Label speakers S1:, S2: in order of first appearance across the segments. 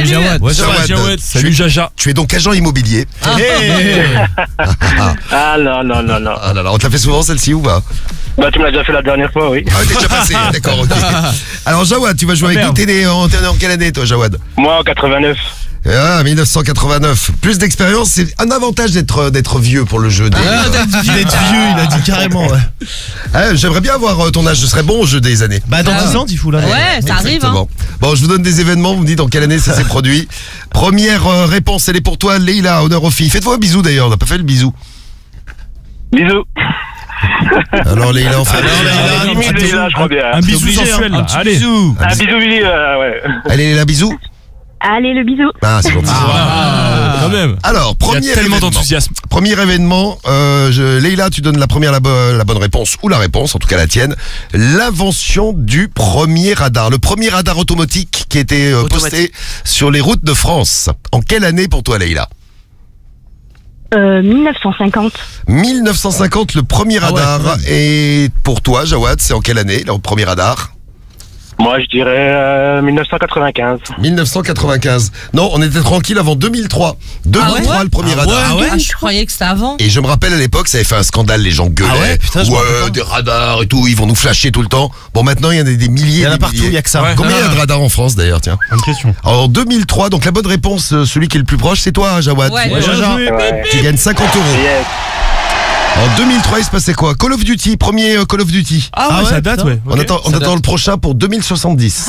S1: Jawad.
S2: Ouais, Jawad. Salut Jaja.
S3: Tu es donc agent immobilier.
S4: Ah non.
S3: Ah là là, on te l'a fait souvent celle-ci ou pas?
S4: Bah tu me l'as déjà fait la dernière fois, oui.
S3: Ah, t'es déjà passé, d'accord, ok. Alors Jawad, tu vas jouer avec nous, t'es né en quelle année toi Jawad?
S4: Moi en 89.
S3: Ah, 1989. Plus d'expérience, c'est un avantage d'être vieux pour le jeu.
S1: D'être vieux, il a dit carrément. Ouais.
S3: J'aimerais bien avoir ton âge, ce serait bon au jeu des années.
S1: Bah dans 10 ans, t'y fous là.
S5: Ouais, ça arrive.
S3: Exactement. Bon, je vous donne des événements, vous me dites en quelle année ça s'est produit. Première réponse, elle est pour toi, Leïla, honneur aux filles. Faites-vous un bisou d'ailleurs, on n'a pas fait le bisou.
S4: Bisous.
S3: Alors Leïla, on fait
S4: Je crois bien.
S2: Un bisou sensuel là. Allez.
S4: Un bisou, Billy, ouais.
S3: Allez Leïla, bisou.
S6: Allez, le bisou.
S3: Ah, c'est gentil.
S2: Quand même.
S3: Alors,
S2: Il y
S3: premier
S2: a tellement
S3: événement.
S2: d'enthousiasme.
S3: Premier événement, Leïla, tu donnes la bonne réponse ou la réponse, en tout cas la tienne. L'invention du premier radar. Le premier radar automatique qui a été posté sur les routes de France. En quelle année pour toi, Leïla?
S6: 1950.
S3: 1950, le premier radar. Et pour toi, Jawad, c'est en quelle année, le premier radar?
S4: Moi je dirais 1995.
S3: 1995. Non, on était tranquille avant 2003. 2003, le premier radar.
S5: Ah, je croyais que c'était avant.
S3: Et je me rappelle à l'époque, ça avait fait un scandale, les gens gueulaient.
S1: Ah ouais, putain, je me rappelle pas.
S3: Des radars et tout, ils vont nous flasher tout le temps. Bon, maintenant, il y en a des milliers.
S1: Il y en a
S3: des
S1: partout,
S3: milliers.
S1: il y a que ça.
S2: Ouais.
S3: Combien il y a de radars en France d'ailleurs, tiens?
S1: Bonne question.
S3: Alors, en 2003, donc la bonne réponse, celui qui est le plus proche, c'est toi, Jawad.
S5: Ouais.
S2: Bien joué.
S4: Ouais.
S3: Tu gagnes 50 €.
S4: Yes.
S3: En 2003, il se passait quoi? Call of Duty, premier Call of Duty.
S2: Ah ouais, ça date, ouais.
S3: On attend le prochain pour 2070.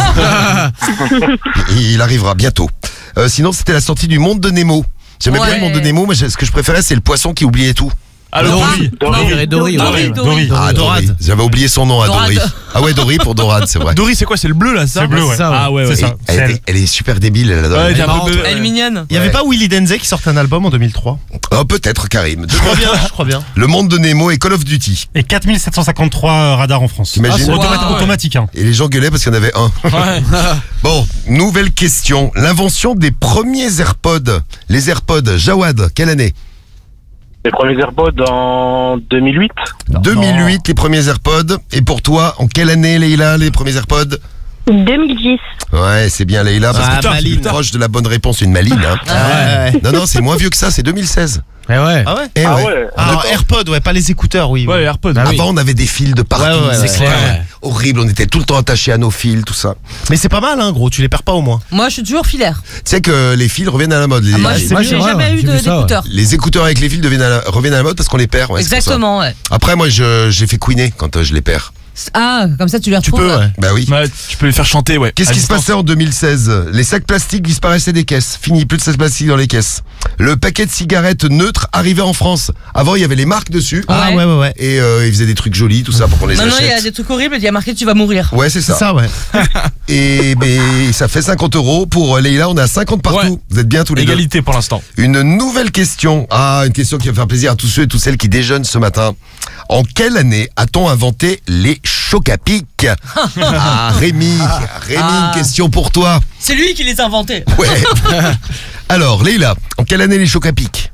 S3: Il arrivera bientôt. Sinon, c'était la sortie du Monde de Nemo. J'aimais bien le Monde de Nemo, mais ce que je préférais, c'est le poisson qui oubliait tout.
S2: Ah, le Dory.
S5: Dory.
S3: Ah, Dory. J'avais oublié son nom à
S5: Dorade.
S3: Dory. Ah ouais, Dory pour Dorade, c'est vrai.
S2: Dory, c'est quoi? C'est le bleu là, ça?
S1: C'est bleu, ouais.
S2: Ah ouais, ouais.
S1: C'est ça.
S3: Elle est super débile, elle adore.
S2: Ouais,
S1: Elle est
S2: un peu
S1: marrante.
S2: de-
S5: Elle est mignonne.
S1: Il y avait pas Willy Denzey qui sortait un album en 2003?
S3: Oh, peut-être, Karim.
S1: Je crois bien.
S3: Le Monde de Nemo et Call of Duty.
S7: Et 4753 radars en France.
S3: T'imagines?
S7: Automatique, hein.
S3: Et les gens gueulaient parce qu'il y en avait un.
S2: Ouais.
S3: Bon, nouvelle question. L'invention des premiers AirPods. Les AirPods, Jawad, quelle année?
S4: Les premiers AirPods en 2008.
S3: 2008, les premiers AirPods. Et pour toi, en quelle année, Leïla, les premiers AirPods?
S6: 2010.
S3: Ouais, c'est bien, Leïla, parce que
S1: maline.
S3: tu es proche de la bonne réponse, une maline. Hein.
S1: Ouais.
S3: Non, c'est moins vieux que ça, c'est 2016.
S1: Ah ouais.
S3: Eh
S4: Ah
S3: ouais.
S4: ouais.
S1: Alors AirPod, ouais, pas les écouteurs, oui.
S2: Ouais, les AirPods.
S3: Avant, on avait des fils de partout.
S1: Ouais,
S3: c'est
S1: clair.
S3: clair. Horrible, on était tout le temps attachés à nos fils, tout ça.
S1: Mais c'est pas mal, hein, gros, tu les perds pas au moins.
S5: Moi, je suis toujours filaire.
S3: Tu sais que les fils reviennent à la mode.
S5: Moi,
S1: c'est vrai,
S5: j'ai jamais eu d'écouteurs.
S3: Les écouteurs avec les fils reviennent à la mode parce qu'on les perd. Ouais, c'est pour ça.
S5: Exactement, ouais.
S3: Après, moi, j'ai fait couiner quand je les perds.
S5: Ah, comme ça, tu les
S1: Tu
S5: retrouves.
S1: peux, ouais.
S3: Bah oui.
S2: Ouais, tu peux les faire chanter, ouais.
S3: Qu'est-ce
S2: À
S3: qui se
S2: distance.
S3: passait en 2016? Les sacs plastiques disparaissaient des caisses. Fini, plus de sacs plastiques dans les caisses. Le paquet de cigarettes neutres arrivait en France. Avant, il y avait les marques dessus.
S1: Ah ouais.
S3: Et ils faisaient des trucs jolis, tout ça, pour qu'on les
S5: Maintenant, il y a
S3: achète.
S5: des trucs horribles, il y a marqué tu vas mourir.
S3: Ouais, c'est
S1: C'est
S3: ça.
S1: ça, ouais.
S3: Et ça fait 50 € pour Leïla. On est à 50 partout.
S2: Ouais.
S3: Vous êtes bien tous les
S2: Égalité pour l'instant.
S3: deux. Une nouvelle question. Ah, une question qui va faire plaisir à tous ceux et toutes celles qui déjeunent ce matin. En quelle année a-t-on inventé les chocs à pic? Ah, Rémi, une question pour toi.
S5: C'est lui qui les a inventés.
S3: Ouais. Alors, Leïla, en quelle année les chocs à pic?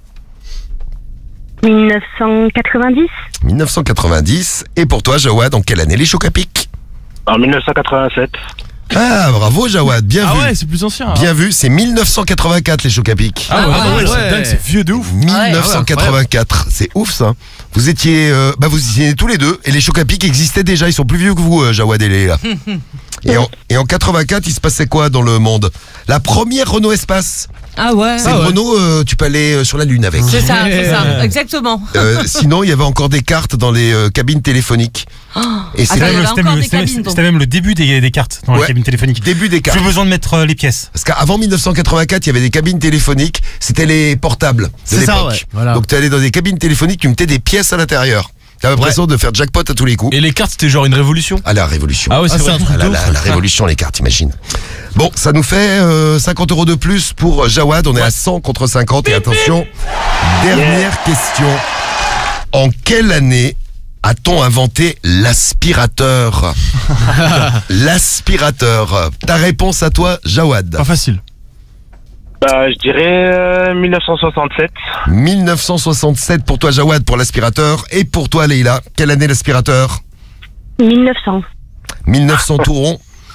S6: 1990.
S3: 1990. Et pour toi, Jawad, en quelle année les chocs à pic?
S4: En 1987.
S3: Ah, bravo Jawad, bien
S2: Ah
S3: vu.
S2: ouais, c'est plus ancien. hein.
S3: Bien vu, c'est 1984 les chocs à pic.
S2: Ah ouais,
S5: Ah ouais.
S2: c'est dingue, c'est vieux de ouf.
S3: 1984, c'est ouf ça. Vous étiez tous les deux et les chocs à pic existaient déjà, ils sont plus vieux que vous, Jawad et Léa. Et en 84, il se passait quoi dans le monde? La première Renault Espace.
S5: Ah ouais.
S3: C'est une Renault, tu peux aller sur la Lune avec.
S5: C'est ça, exactement.
S3: Sinon, il y avait encore des cartes dans les cabines téléphoniques. Et c'est
S5: Attends, il y
S3: le
S5: avait encore des cabines, donc.
S7: C'était même le début des cartes dans
S3: Ouais.
S7: la cabine téléphonique.
S3: début des cartes.
S7: Plus besoin de mettre les pièces.
S3: Parce qu'avant 1984, il y avait des cabines téléphoniques, c'était les portables de
S1: C'est ça,
S3: l'époque.
S1: ouais. Voilà.
S3: Donc tu allais dans des cabines téléphoniques, tu mettais des pièces à l'intérieur. T'avais l'impression de faire jackpot à tous les coups.
S2: Et les cartes, c'était genre une révolution.
S3: Ah, la révolution.
S2: Ah ouais, c'est vrai.
S3: Ah, la révolution, les cartes, imagine. Bon, ça nous fait 50 € de plus pour Jawad. On est à 100 contre 50. Et attention, dernière question. En quelle année a-t-on inventé l'aspirateur? L'aspirateur. Ta réponse à toi, Jawad.
S2: Pas facile.
S4: Bah, je dirais 1967.
S3: 1967 pour toi, Jawad, pour l'aspirateur. Et pour toi, Leïla, quelle année l'aspirateur?
S6: 1900.
S3: 1900 tout rond.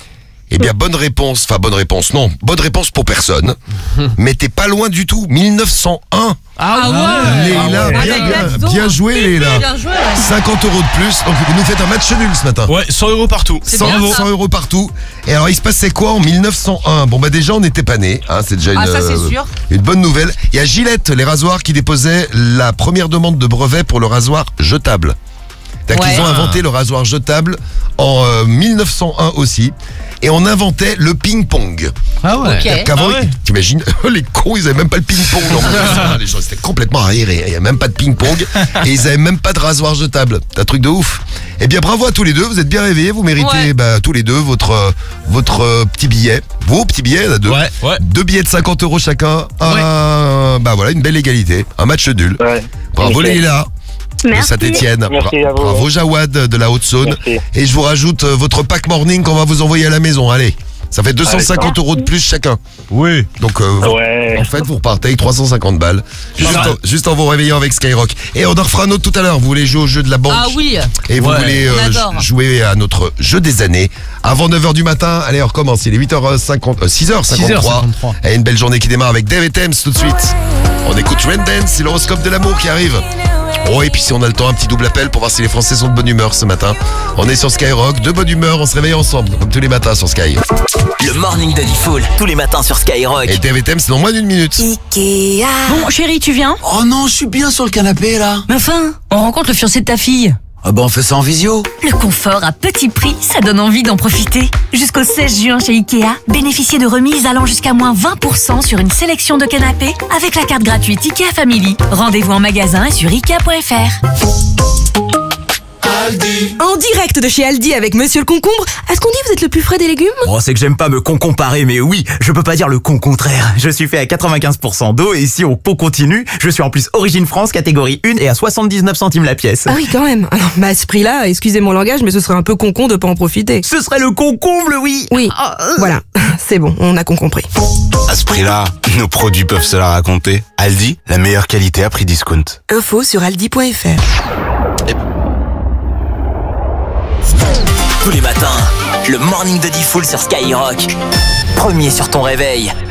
S3: Eh bien, bonne réponse pour personne. Mais t'es pas loin du tout, 1901.
S5: Ah ouais.
S3: Léla, bien joué Léla.
S5: Bien joué, ouais.
S3: 50 € de plus, donc vous nous faites un match nul ce matin.
S2: Ouais, 100 € partout.
S5: C'est
S3: 100
S5: bien,
S3: euros,
S5: ça.
S3: 100 € partout. Et alors, il se passait quoi en 1901? Bon, bah déjà, on n'était pas nés. Hein, c'est déjà
S5: Ah, ça, c'est sûr.
S3: une bonne nouvelle. Il y a Gillette, les rasoirs, qui déposaient la première demande de brevet pour le rasoir jetable. C'est-à-dire
S5: Ouais.
S3: qu'ils ont inventé le rasoir jetable en 1901 aussi. Et on inventait le ping-pong.
S1: Ah ouais.
S5: Ok.
S3: Qu'avant,
S2: Ah ouais.
S3: t'imagines, les cons, ils avaient même pas le ping-pong. dans mon restaurant. Les gens, c'était complètement arriérés. Il y a même pas de ping-pong et ils avaient même pas de rasoir jetable. C'est un truc de ouf. Eh bien, bravo à tous les deux. Vous êtes bien réveillés. Vous méritez
S5: Ouais.
S3: tous les deux votre petit billet. Vos petits billets, il y en a deux.
S1: Ouais.
S2: Ouais.
S3: 2 billets de 50 € chacun. Bah voilà, une belle égalité. Un match nul.
S4: Ouais.
S3: Bravo
S4: Nickel.
S3: Leïla de
S6: Merci.
S3: Saint-Etienne.
S4: Merci à vous.
S3: Bravo Jawad de la Haute-Saône.
S4: Merci.
S3: Et je vous rajoute votre pack morning qu'on va vous envoyer à la maison. Allez. Ça fait 250 € de plus chacun.
S2: Oui.
S3: Donc,
S4: Ouais.
S3: en fait, vous repartez avec 350 balles. Juste en vous réveillant avec Skyrock. Et on en refera un autre tout à l'heure. Vous voulez jouer au jeu de la banque.
S5: Ah oui.
S3: Et vous
S2: Ouais.
S3: voulez
S5: On adore.
S3: jouer à notre jeu des années. Avant 9h du matin, allez, on recommence. Il est 8h50, 6h53.
S2: 6h53.
S3: Et une belle journée qui démarre avec David Thames tout de suite. On écoute Rain Dance, c'est l'horoscope de l'amour qui arrive. Oh, et puis si on a le temps, un petit double appel pour voir si les Français sont de bonne humeur ce matin. On est sur Skyrock, de bonne humeur, on se réveille ensemble, comme tous les matins sur Sky.
S8: Le morning de Diffoul, tous les matins sur Skyrock.
S3: Et David Thames, c'est dans moins d'une minute.
S5: Bon, chérie, tu viens?
S9: Oh non, je suis bien sur le canapé là.
S5: Mais enfin, on rencontre le fiancé de ta fille.
S9: Ah bah on fait ça en visio.
S10: Le confort à petit prix, ça donne envie d'en profiter. Jusqu'au 16 juin chez Ikea, bénéficiez de remises allant jusqu'à moins 20% sur une sélection de canapés avec la carte gratuite Ikea Family. Rendez-vous en magasin et sur Ikea.fr.
S11: En direct de chez Aldi avec Monsieur le Concombre. Est-ce qu'on dit vous êtes le plus frais des légumes?
S8: Bon, c'est que j'aime pas me comparer, mais oui, je peux pas dire le contraire. Je suis fait à 95% d'eau et si on continue, je suis en plus Origine France, catégorie 1 et à 79 centimes la pièce.
S11: Ah oui, quand même. Ah non, bah à ce prix-là, excusez mon langage, mais ce serait un peu concon de pas en profiter.
S8: Ce serait le concombre, oui.
S11: Oui, voilà. C'est bon, on a compris.
S9: À ce prix-là, nos produits peuvent se la raconter. Aldi, la meilleure qualité à prix discount.
S11: Info sur aldi.fr.
S8: Tous les matins, le morning de Diffoul sur Skyrock. Premier sur ton réveil.